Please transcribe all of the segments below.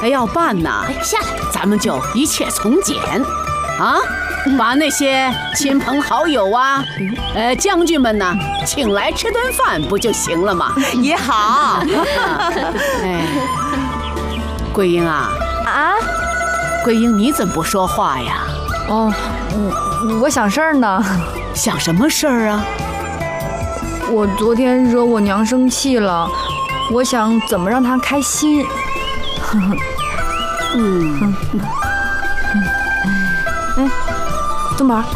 还要办呢。 下来， 咱们就一切从简，啊，把那些亲朋好友啊，将军们呢，请来吃顿饭不就行了吗？ 也好。 哎，桂英啊，桂英，你怎么不说话呀？ 哦，我想事儿呢。 想什么事儿啊？ 我昨天惹我娘生气了，我想怎么让她开心。东宝，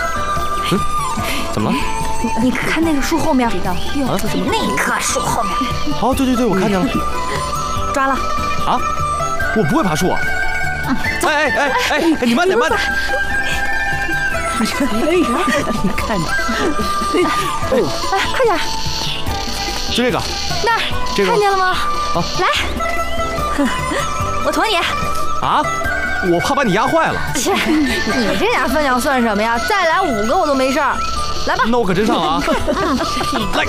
怎么了？ 你看那个树后面， 啊？ 那棵树后面。 哦，对，我看见了。 抓了。 啊？我不会爬树啊！哎，你慢点。 你看着， 快点！ 就这个。 那儿， 这个看见了吗？ 好， 来，我驮你。 啊？我怕把你压坏了。 切，你这点分量算什么呀？再来5个我都没事儿。来吧。 那我可真上了啊！来，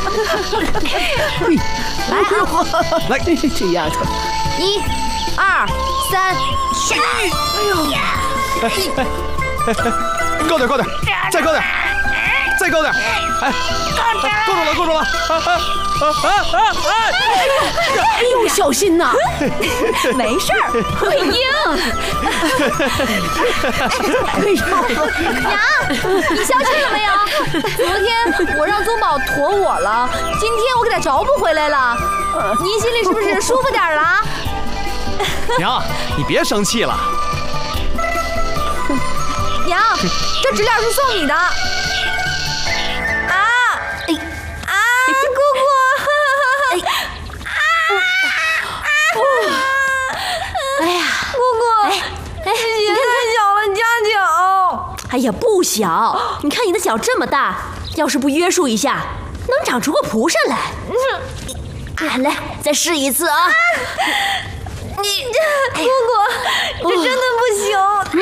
来， 这丫头 ，1、2、3，去！ 高点，再高点，再高点！哎，够住了！ 哎呦，小心呐！ 没事儿，桂英。 娘，你消气了没有？昨天我让宗宝驮我了，今天我给他找补回来了。您心里是不是舒服点了？ 娘，你别生气了。 娘，这纸链是送你的。姑姑。 哎呀， 姑姑，你太小了，加脚。 哎呀，不小！你看你的脚这么大，要是不约束一下，能长出个蒲扇来。来，再试一次啊！ 你这，姑姑，这真的不行。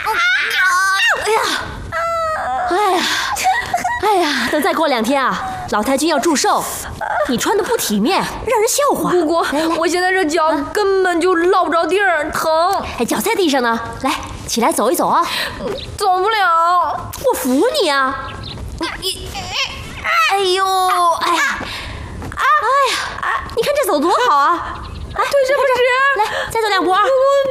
哎呀，等再过2天啊，老太君要祝寿，你穿的不体面，让人笑话。 姑姑，我现在这脚根本就落不着地儿，疼。 哎，脚在地上呢，来，起来走一走啊。 走不了， 我扶你啊。你，哎呦，哎呀，你看这走多好啊！腿这么直，来，再走2步啊！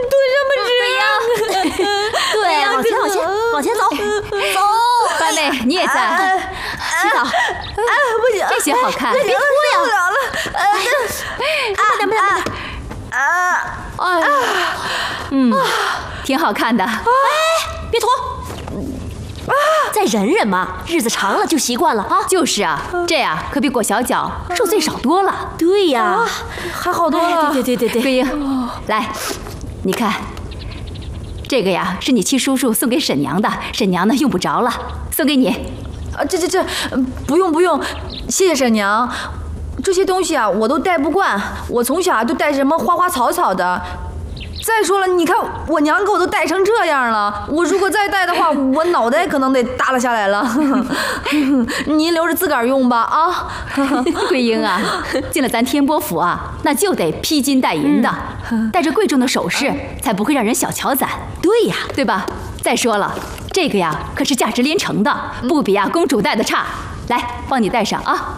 腿这么直， 对，往前走， 班妹你也在， 洗澡。 不行， 这些好看， 别脱呀！ 受不了了， 慢点。 哎呀，挺好看的。 哎，别脱。再忍忍嘛，日子长了就习惯了啊。 就是啊，这样可比裹小脚受罪少多了。 对呀， 还好多了。 对。 桂英，来，你看，这个呀是你七叔叔送给沈娘的，沈娘呢用不着了，送给你。 这，不用，谢谢沈娘。这些东西啊，我都戴不惯，我从小就戴什么花花草草的。再说了，你看我娘给我都戴成这样了，我如果再戴的话，我脑袋可能得耷拉下来了。您留着自个儿用吧啊！ 桂英啊，进了咱天波府啊，那就得披金戴银的，戴着贵重的首饰，才不会让人小瞧咱。 对呀， 对吧？再说了，这个呀可是价值连城的，不比公主戴的差。来，帮你戴上啊。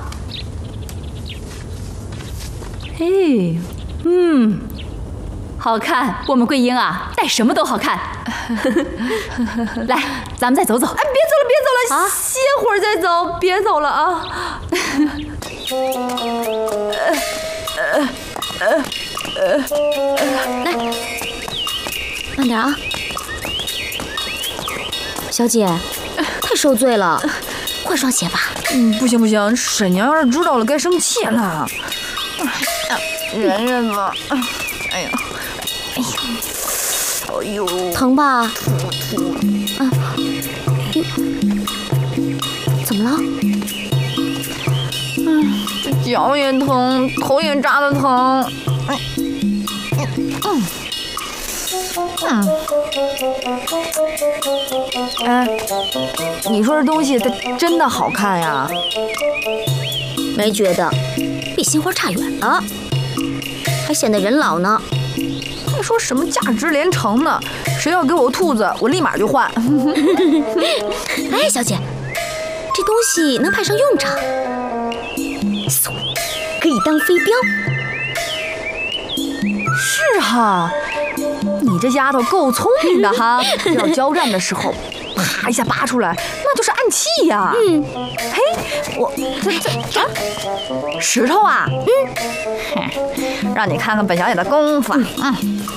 嘿，好看，我们桂英啊，戴什么都好看。来，咱们再走走。 哎，别走了，歇会儿再走，别走了啊！ 来，慢点啊，小姐，太受罪了，换双鞋吧。 不行，沈娘要是知道了，该生气了。忍吧。哎呦， 疼吧？怎么了？ 脚也疼，头也扎得疼。哎，你说这东西它真的好看呀？ 没觉得，比杏花差远了，还显得人老呢。 还说什么价值连城呢？谁要给我兔子，我立马就换。 哎，小姐，这东西能派上用场，可以当飞镖。 是哈，你这丫头够聪明的哈！要交战的时候，啪一下拔出来，那就是暗器呀。嘿，我这石头啊，让你看看本小姐的功夫。 哇，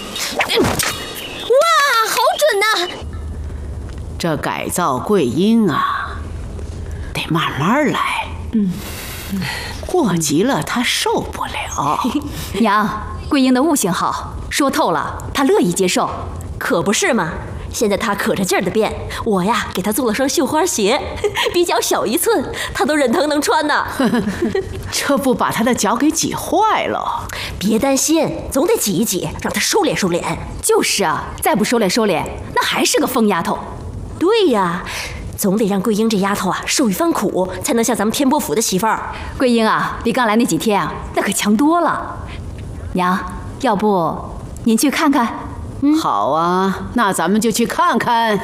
好准呐！ 这改造桂英啊，得慢慢来。过急了她受不了。 娘，桂英的悟性好，说透了，她乐意接受。 可不是嘛！现在她可着劲儿的变，我呀给她做了双绣花鞋，比脚小1寸，她都忍疼能穿呢。 这不把她的脚给挤坏了？ 别担心，总得挤一挤，让她收敛收敛。 就是啊，再不收敛收敛，那还是个疯丫头。 对呀，总得让桂英这丫头啊受一番苦，才能像咱们天波府的媳妇儿。 桂英啊，比刚来那几天啊，那可强多了。娘，要不您去看看？ 好啊，那咱们就去看看。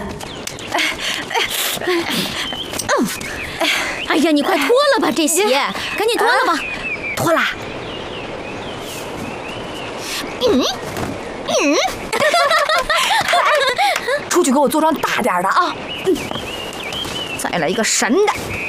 哎呀，你快脱了吧这鞋，赶紧脱了吧，脱啦！ 出去给我做双大点的啊！再来一个神的。